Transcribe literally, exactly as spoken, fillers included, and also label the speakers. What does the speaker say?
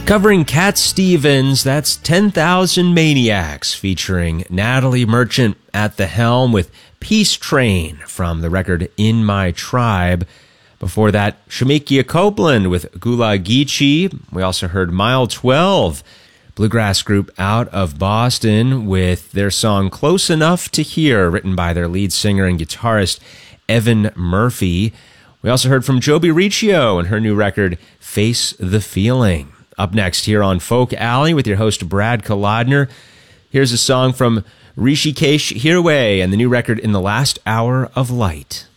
Speaker 1: Covering Cat Stevens, that's ten thousand Maniacs, featuring Natalie Merchant at the helm with Peace Train from the record In My Tribe. Before that, Shemekia Copeland with Gulag Geechee. We also heard Mile twelve, bluegrass group out of Boston, with their song Close Enough to Hear, written by their lead singer and guitarist Evan Murphy. We also heard from Joby Riccio and her new record Face the Feeling. Up next here on Folk Alley with your host Brad Kolodner, here's a song from Rishikesh Hirway and the new record In the Last Hour of Light.